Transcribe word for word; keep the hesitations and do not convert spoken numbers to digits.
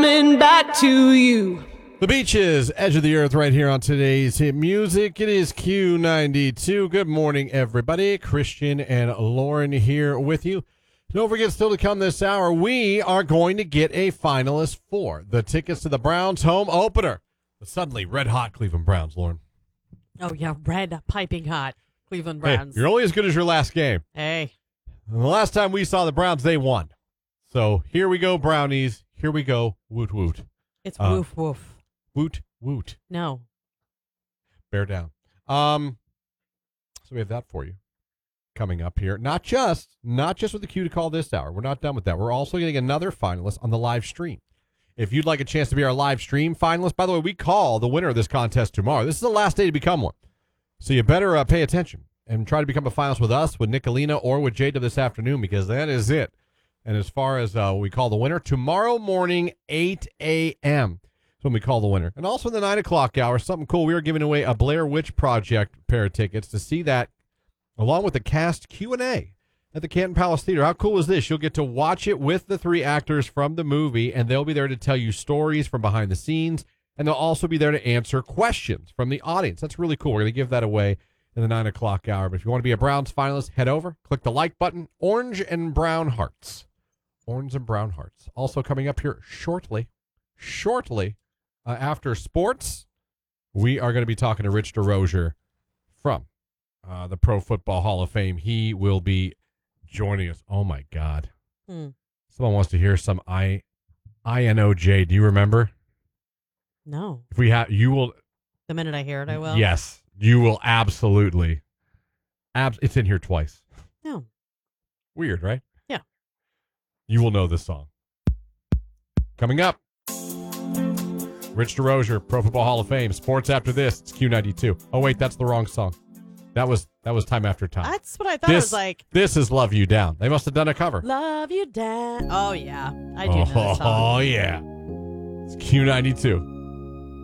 Coming back to you. The Beaches, Edge of the Earth, right here on today's hit music. It is Q ninety-two. Good morning, everybody. Christian and Lauren here with you. Don't forget, still to come this hour, we are going to get a finalist for the tickets to the Browns home opener. The suddenly red-hot Cleveland Browns, Lauren. Oh, yeah, red, piping hot Cleveland Hey, Browns. you're only as good as your last game. Hey. And the last time we saw the Browns, they won. So here we go, Brownies. Here we go. Woot, woot. It's Uh, woof, woof. Woot, woot. No. Bear down. Um, so we have that for you coming up here. Not just, not just with the cue to call this hour. We're not done with that. We're also getting another finalist on the live stream. If you'd like a chance to be our live stream finalist, by the way, we call the winner of this contest tomorrow. This is the last day to become one. So you better uh, pay attention and try to become a finalist with us, with Nicolina, or with Jada this afternoon, because that is it. And as far as uh, we call the winner, tomorrow morning, eight a.m. is when we call the winner. And also in the nine o'clock hour, something cool. We are giving away a Blair Witch Project pair of tickets to see that, along with the cast Q and A at the Canton Palace Theater. How cool is this? You'll get to watch it with the three actors from the movie, and they'll be there to tell you stories from behind the scenes, and they'll also be there to answer questions from the audience. That's really cool. We're going to give that away in the nine o'clock hour. But if you want to be a Browns finalist, head over, click the like button, orange and brown hearts. Orange and brown hearts. Also coming up here shortly, shortly uh, after sports, we are going to be talking to Rich DeRozier from uh, the Pro Football Hall of Fame. He will be joining us. Oh, my God. Hmm. Someone wants to hear some I, I N O J. Do you remember? No. If we have, you will. The minute I hear it, I will. Yes, you will absolutely. Abs- it's in here twice. No. Weird, right? Yeah. You will know this song. Coming up, Rich DeRozier, Pro Football Hall of Fame. Sports after this. It's Q ninety-two. Oh, wait, that's the wrong song. That was that was Time After Time. That's what I thought. This, I was like, this is Love You Down. They must have done a cover. love you, Dad. Oh, yeah. I do oh, know this song. Oh, yeah. It's Q ninety-two.